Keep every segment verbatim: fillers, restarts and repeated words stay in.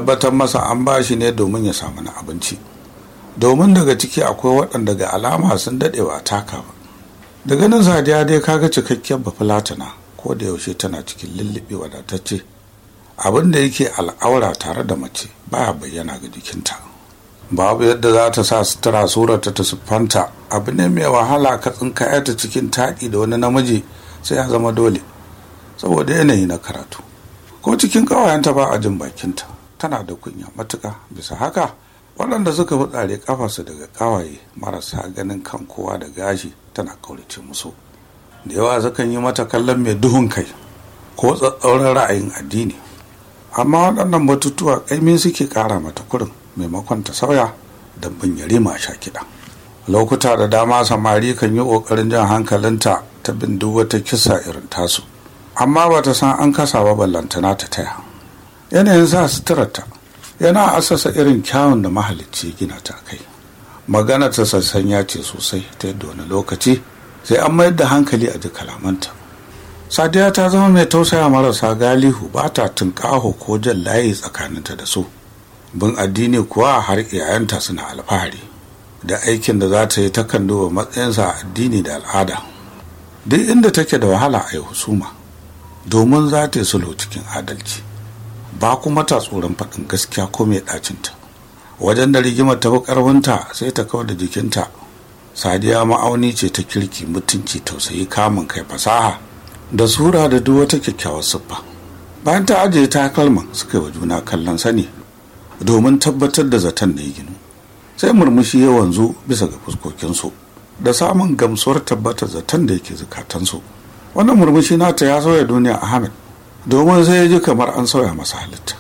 tabbatar masa an ba shi ne domin ya samu na abinci, domin daga ciki akwai waɗanda ga alama sun daɗewa taka ba. Da ganin Sadiya dai kaga cikakkiyar bafulatana, ko da yaushe tana cikin lulluɓe wadatacce. Abin da yake al'aura tare da mace baya bayyana ga jikinta. Babu yadda za ta sa sutura surata ta siffanta. Abu ne mai wahala ka tsinkaya ta cikin taɗi da wani namiji, sai ya zama dole saboda yanayi na karatu. Ko cikin ƙawayenta ba a jin bakinta, tana da kunya matuƙa. Bisa haka waɗanda suka fi tsare ƙafarsu daga ƙawaye marasa ganin kan kowa da gashi tana kaurace musu. Da yawa sukan yi mata kallon mai duhun kai ko tsatsauran ra'ayin addini, amma waɗannan batutuwa ƙaimi suke ƙara mata kurin maimakon ta sauya don bin yarima a sha kiɗa. Lokuta da dama samari kan yi ƙoƙarin jan hankalinta ta bin duk wata kisa irin tasu, amma ba ta san an kasa ba ballantana ta taya. Yanayin sa suturarta yana asasa irin kyawun da mahalicci gina ta kai. Magana ta sassanya ce sosai, ta yadda wani lokaci sai an mayar da hankali a ji kalamanta. Sadiya ta zama mai tausaya marasa galihu, ba ta tunƙaho ko jan layi tsakaninta da su. Bin addini kuwa har iyayenta suna alfahari da aikin da za ta yi, takan duba matsayinsa a addini da al'ada. Duk inda take da wahala a yi husuma, domin za ta yi sulhu cikin adalci, ba kuma ta tsoron faɗin gaskiya ko mai ɗacinta. Wajen da rigimar ta fi ƙarfinta sai ta kawar da jikinta. Sadiya ma'auni ce ta kirki, mutunci, tausayi, kamun kai, fasaha da sura da duk wata kyakkyawar siffa. Bayan ta ajiye takalman suka yi wa juna kallon sani domin tabbatar da zaton da ya ginu, sai murmushi ya wanzu bisa ga fuskokinsu da samun gamsuwar tabbatar zaton da yake zukatansu. Wannan murmushi nata ya sauya duniya Ahmed, domin sai ya ji kamar an sauya masa halitta.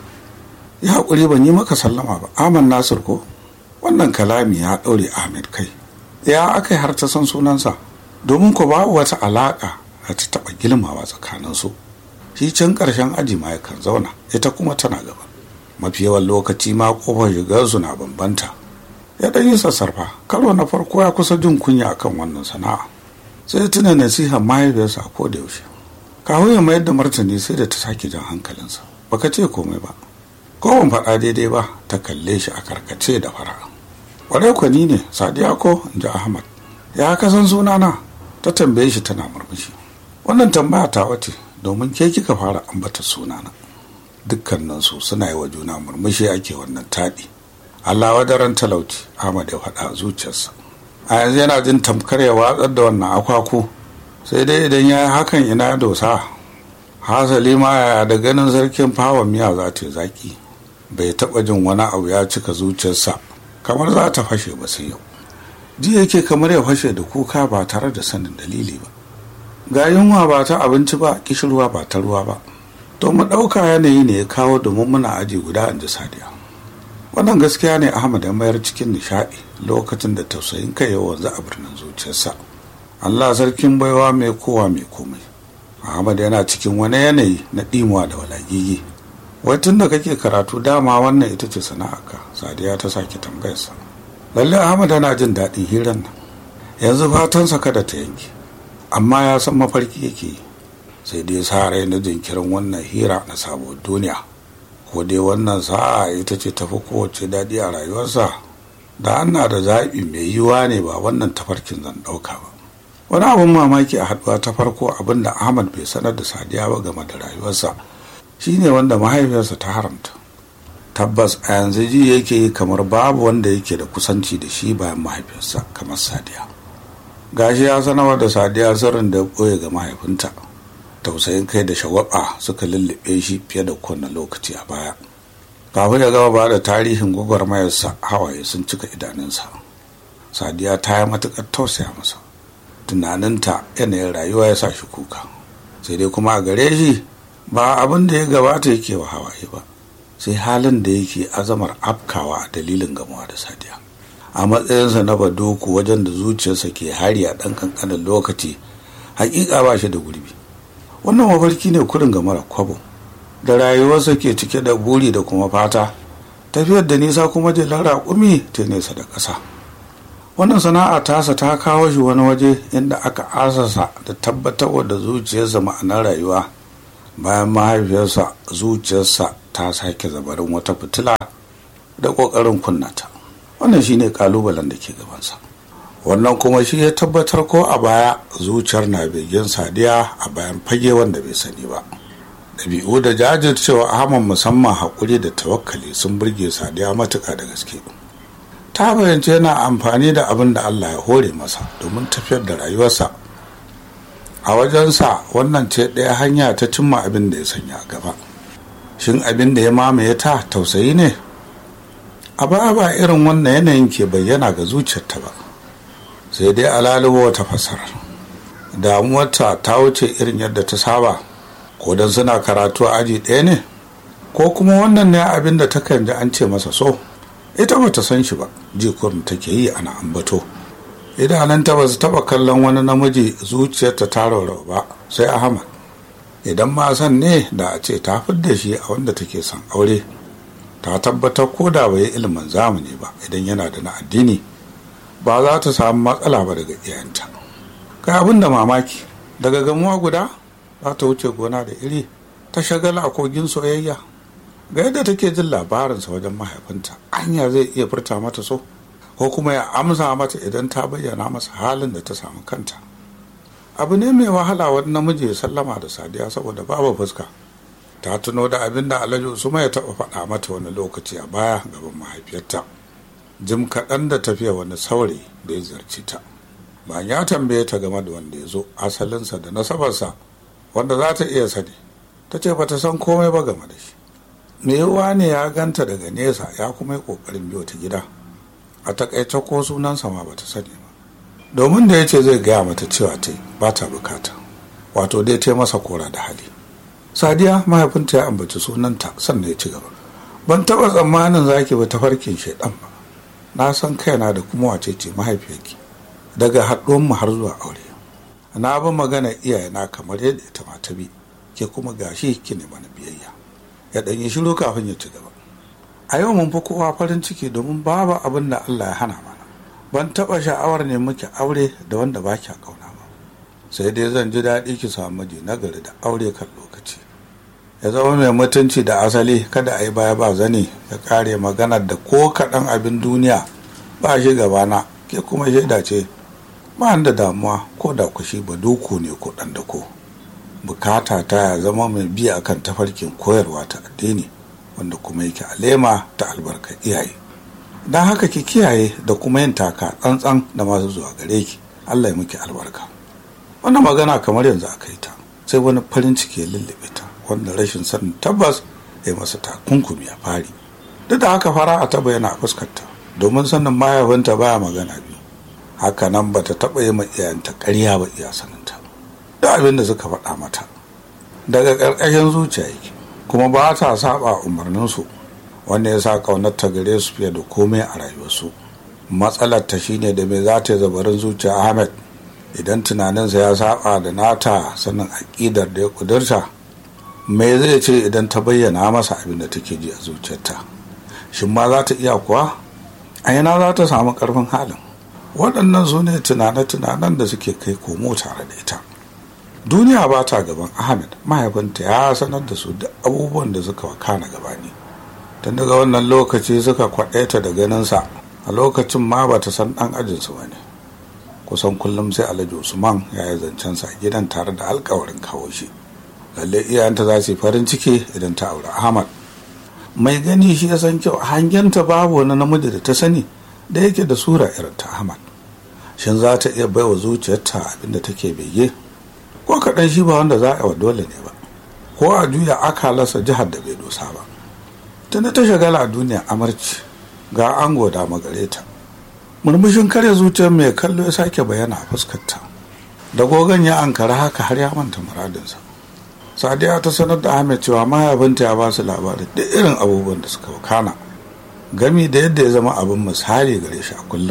Ya haƙuri, ban yi maka sallama ba Ahmad Nasir ko? Wannan kalami ya ɗaure Ahmed kai. Ya aka yi har ta san sunansa, domin ko babu wata alaƙa da ta taɓa girmawa tsakaninsu. Shi can ƙarshen aji ma yakan zauna, ita kuma tana gaba. Mafi yawan lokaci ma ƙofar shigarsu na bambanta. Ya ɗan yi sassarfa, karo na farko ya kusa jin kunya akan wannan sana'a. Sai ya tuna nasihar mahaifiyarsa a koda yaushe. Kawo ya mayar da martani sai da ta sake jan hankalinsa. Baka ce komai ba, ko ban faɗa daidai ba? Ta kalle shi a karkace da fara'a. Ƙwarai kwani ne Sadiya ko? In ji Ahmad. Ya kasan sunana? Ta tambaye shi tana murmushi. Wannan tambaya ta wace, domin ke kika fara ambata sunana. Dukkaninsu suna yi wa juna murmushi ake wannan taɗi. Allah wadaran talauci, Ahmad ya faɗa a zuciyarsa. A yanzu yana jin tamkar ya watsar da wannan akwaku, sai dai idan ya yi hakan ina dosa. Hasali ma yaya da ganin sarkin fawa miya za ta yi zaki. Bai taɓa jin wani abu ya cika zuciyarsa kamar za ta fashe ba sai yau. Ji yake kamar ya fashe da kuka ba tare da sanin dalili ba. Ga yunwa ba ta abinci ba, kishirwa ba ta ruwa ba. To mu ɗauka yanayi ne ya kawo domin muna aji guda, in ji Sadiya. Wannan gaskiya ne Ahmad ya mayar cikin nishaɗi lokacin da tausayin kai ya wanzu a birnin zuciyarsa. Allah sarkin baiwa mai kowa mai komai. Ahmad yana cikin wani yanayi na ɗimuwa da walagigi. Wai tun da kake karatu dama wannan ita ce sana'arka? Sadiya ta sake tambayarsa. Lallai Ahmad yana jin daɗin hirar nan. Yanzu fatansa kada ta yanke, amma ya san mafarki yake yi. Sai dai sa rai na jinkirin wannan hira na sabuwar duniya. Ko dai wannan sa'a ita ce tafi kowace daɗi a rayuwarsa? Da ana da zaɓi mai yiwuwa ne ba wannan tafarkin zan ɗauka ba. Wani abin mamaki a haɗuwa ta farko, abin da Ahmad bai sanar da Sadiya ba game da rayuwarsa shine wanda mahaifiyarsa ta haramta. Tabbas a yanzu ji yake yi kamar babu wanda yake da kusanci da shi bayan mahaifiyarsa kamar Sadiya. Gashi ya sanarwa da Sadiya sirrin da ɓoye ga mahaifinta. Tausayin kai da shagwaba suka lullube shi fiye da kowane lokaci a baya. Kafin ya gaba ba da tarihin gwagwarmayarsa, hawaye sun cika idanunsa. Sadiya ta yi matuƙar tausaya masa. Tunaninta yanayin rayuwa ya sa shi kuka. Sai dai kuma a gare shi ba abin da ya gabata yake wa hawaye ba, sai halin da yake azamar afkawa a dalilin gamuwa da Sadiya. A matsayinsa na badoku wajen da zuciyarsa ke hari a ɗan ƙanƙanin lokaci, hakika ba shi da gurbi. Wannan mafarki ne kurin ga mara kwabo, da rayuwarsa ke cike da buri da kuma fata. Tafiyar da nisa kuma jelar raƙumi ta nesa da ƙasa. Wannan sana'a tasa ta kawo shi wani waje inda aka asasa da tabbatarwa da zuciyarsa ma'anar rayuwa bayan mahaifiyarsa zuciyarsa ta sake zabarin wata fitila da ƙoƙarin kunnata. Wannan shine ƙalubalen da ke gabansa. Wannan kuma shi ya tabbatar ko a baya zuciyar na begen Sadiya a bayan fage wanda bai sani ba. Ɗabi'u da jajircewa Ahmad, musamman haƙuri da tawakkali, sun burge Sadiya matuƙa da gaske. Ta fahimci yana amfani da abin da Allah ya hore masa domin tafiyar da rayuwarsa. A wajensa wannan ce ɗaya hanya ta cimma abin da ya sanya a gaba. Shin abin da ya mamaye ta tausayi ne? A ba ba irin wannan yanayin ke bayyana ga zuciyarta ba, sai dai alalubo wata fasarar. Damuwarta ta wuce irin yadda ta saba, ko don suna karatu a aji ɗaya ne, ko kuma wannan ne abin da takan ji an ce masa so. Ita ba ta san shi ba, jikurin take yi ana ambato. Idananta ba su taɓa kallon wani namiji zuciyarta ta raurau ba sai Ahmad. Idan ma san ne da a ce ta fidda shi a wanda take son aure, ta tabbatar ko da bai yi ilimin zamani ba, idan yana da na addini ba za ta samu matsala ba daga iyayenta. Kai abin da mamaki, daga gamuwa guda za ta wuce gona da iri ta shagala a kogin soyayya. Ga yadda take jin labarinsa wajen mahaifinta, anya zai iya furta mata so, ko kuma ya amsa mata idan ta bayyana masa halin da ta samu kanta. Abu ne mai wahala wani namiji ya sallama da Sadiya saboda babu fuska. Ta tuno da abin da Alhaji Usman ya taɓa faɗa mata wani lokaci a baya gaban mahaifiyarta. Jim kaɗan da tafiya wani saurayi da ya ziyarci ta. Bayan ya tambaye ta game da wanda ya zo, asalinsa da nasabarsa wanda za ta iya sani, ta ce ba ta san komai ba game da shi. Me yiwuwa ne ya ganta daga nesa ya kuma yi ƙoƙarin biyo ta gida. A takaice ko sunansa ma ba ta sani ba, domin da ya ce zai gaya mata cewa ta yi ba ta bukata, wato dai ta masa kora da hali. Sadiya mahaifinta ya ambaci sunanta sannan ya ci gaba. Ban taɓa tsammanin za ki bi tafarkin shaidan ba. Na san kaina da kuma wace ce mahaifiyarki daga haɗuwanmu har zuwa aure. Na bi magana iyayena kamar yadda ita ma ta bi, ke kuma gashi ki ne mana biyayya. Ya ɗan yi shiru kafin ya ci gaba. A yau mun fi kowa farin ciki domin babu abin da Allah ya hana mana. Ban taɓa sha'awar ne muke aure da wanda ba kya ƙauna ba. Sai dai zan ji daɗi ki samu miji nagari da aure kan lokaci. Ya zama mai mutunci da asali, kada a yi baya ba zane, ya ƙare maganar da ko kaɗan abin duniya ba shi gabana, ke kuma shaida ce. Ba da damuwa ko da kushi ba duku ne ko ɗan da ko. Bukata ta ya zama mai biya akan tafarkin koyarwa ta addini, wanda kuma yake alema ta albarkar iyaye. Don haka ki kiyaye da kuma yin taka tsantsan da masu zuwa gare ki. Allah ya miki albarka. Wannan magana kamar yanzu aka yi ta, sai wani farin ciki ya lullube ta, wanda rashin sanin tabbas ya masa takunkumi a fari. Duk da haka fara a taba yana a fuskarta, domin sanin mahaifinta baya magana biyu. Haka nan ba ta taɓa yi ma iyayenta ƙarya ba iya saninta. Da abin da suka faɗa mata daga ƙarƙashin zuciya yake, kuma ba ta saba umarninsu, wanda ya sa ƙaunar ta gare su fiye da komai a rayuwarsu. Matsalar ta shine da me za ta yi zabarin zuciya Ahmed idan tunaninsa ya saba da nata sanin aƙidar da ya ƙudurta. Me zai ce idan ta bayyana masa abin da take ji a zuciyarta? Shin ma za ta iya kuwa? A yana za ta samu ƙarfin halin? Waɗannan su ne tunane-tunanen da suke kai komo tare da ita. Duniya ba ta gaban Ahmed, mahaifinta ya sanar da su duk abubuwan da suka wakana gabani. Tun daga wannan lokaci suka kwaɗaita da ganinsa, a lokacin ma ba ta san ɗan ajinsu ba ne. Kusan kullum sai Alhaji Usman ya yi zancensa a gidan tare da alkawarin kawo shi. Lalle iyayenta za su yi farin ciki idan ta aure Ahmad. Mai gani shi ya san kyau, hangenta babu wani namiji da ta sani da yake da sura irin ta Ahmad. Shin za ta iya baiwa zuciyarta abinda take bege? Ko kaɗan shi ba wanda za a yi wa dole ne ba, ko a juya akalarsa jihar da bai dosa ba. Tunda ta shagala a duniya amarci, ga ango da magare ta. Murmushin karya zuciyar mai kallo ya sake bayyana a fuskarta. Da gogon ya ankara haka har ya manta muradinsa. Sadiya ta sanar da Ahmed cewa mahaifinta ya ba su labarin da irin abubuwan da suka wakana, gami da yadda ya zama abin misali gare shi a kullum.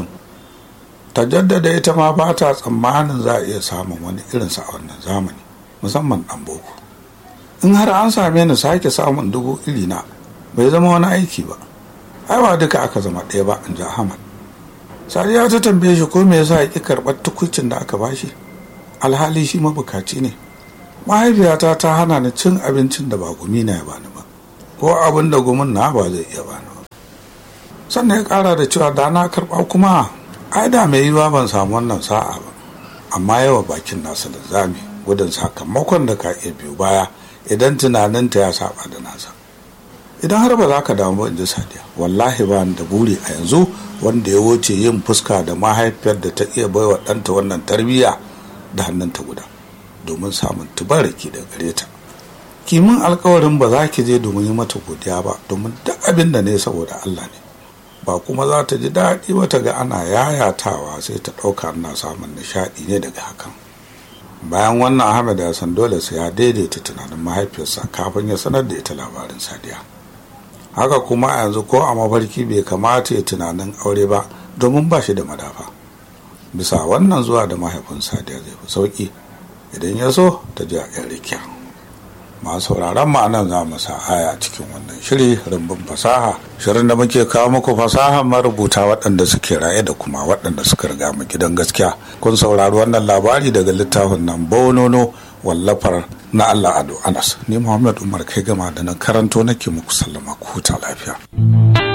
Ta jaddada ita ma ba ta tsammanin za a iya samun wani irinsa a wannan zamani, musamman ɗan boko. In har an same ni sake samun dubu irina bai zama wani aiki ba, ai ba duka aka zama ɗaya ba, in ji Ahmad. Sadiya ta tambaye shi ko me yasa ya ƙi karɓar tukucin da aka bashi, alhali shi mabukaci ne. mahaifiyata ta hana ni cin abincin da ba gumi na ya bani ba, ko abin da gumin na ba zai iya bani ba. Sannan ya kara da cewa da na karba kuma ai da mai yiwa ban samu wannan sa'a ba. Amma yawa bakin nasa da zami gudun sakamakon da ka iya biyu baya idan tunaninta ya saba da nasa. Idan har ba za ka damu in ji Sadiya, wallahi ba da buri a yanzu wanda ya wuce yin fuska da mahaifiyar da ta iya baiwa ɗanta wannan tarbiyya da hannunta guda domin samun tubaraki da gare ta. Kimin alkawarin ba za ki je domin yi mata godiya ba, domin duk abin da ne saboda Allah ne, ba kuma za ta ji daɗi wata ga ana yayatawa sai ta ɗauka ana samun nishaɗi ne daga hakan. Bayan wannan Ahmed ya san dole sai ya daidaita tunanin mahaifiyarsa kafin ya sanar da ita labarin Sadiya. Haka kuma a yanzu ko a mafarki bai kamata ya tunanin aure ba domin ba shi da madafa. Bisa wannan zuwa da mahaifin Sadiya zai fi sauki idan ya so ta ji a yan rikiya. Masu sauraron ma'anan za mu sa aya cikin wannan shiri rumbun fasaha, shirin da muke kawo muku fasaha marubuta waɗanda suke raye da kuma waɗanda suka riga mu gidan gaskiya. Kun saurari wannan labari daga littafin nan Bonono wallafar na Allah Ado Anas. Ni Muhammad Umar kai gama da na karanto nake muku sallama ku huta lafiya.